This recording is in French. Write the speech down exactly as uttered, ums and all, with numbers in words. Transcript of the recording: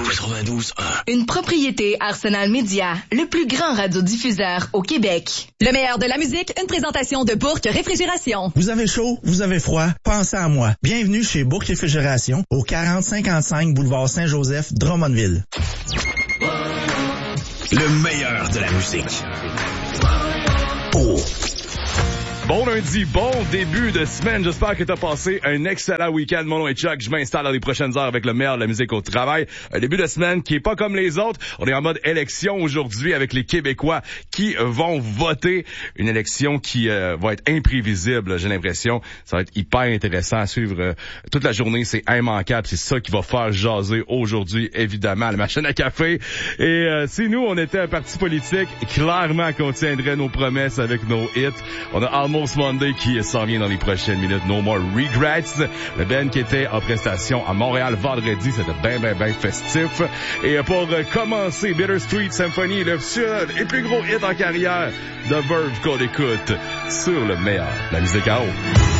quatre-vingt-douze un. Une propriété Arsenal Média, le plus grand radiodiffuseur au Québec. Le meilleur de la musique, une présentation de Bourque Réfrigération. Vous avez chaud, vous avez froid, pensez à moi. Bienvenue chez Bourque Réfrigération, au quarante cinquante-cinq boulevard Saint-Joseph, Drummondville. Le meilleur de la musique. Oh. Bon lundi, bon début de semaine. J'espère que tu as passé un excellent week-end. Mon nom est Chuck. Je m'installe dans les prochaines heures avec le meilleur de la musique au travail. Un début de semaine qui est pas comme les autres. On est en mode élection aujourd'hui avec les Québécois qui vont voter. Une élection qui euh, va être imprévisible, j'ai l'impression. Ça va être hyper intéressant à suivre euh, toute la journée. C'est immanquable. C'est ça qui va faire jaser aujourd'hui, évidemment, à la machine à café. Et euh, si nous, on était un parti politique, clairement qu'on tiendrait nos promesses avec nos hits. On a Almost Monday qui s'en vient dans les prochaines minutes. No More Regrets. Le band qui était en prestation à Montréal vendredi, c'était bien, bien, bien festif. Et pour commencer, Bittersweet Symphony, le seul et plus gros hit en carrière de Verve qu'on écoute sur le meilleur, la musique à eau.